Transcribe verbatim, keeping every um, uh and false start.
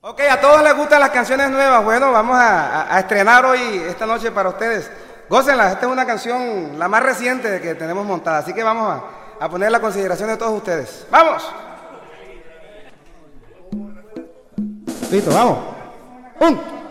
Ok, a todos les gustan las canciones nuevas. Bueno, vamos a, a- a estrenar hoy, esta noche para ustedes. Gócenla, esta es una canción, la más reciente que tenemos montada. Así que vamos a, a poner la consideración de todos ustedes. ¡Vamos! Listo, vamos. Un.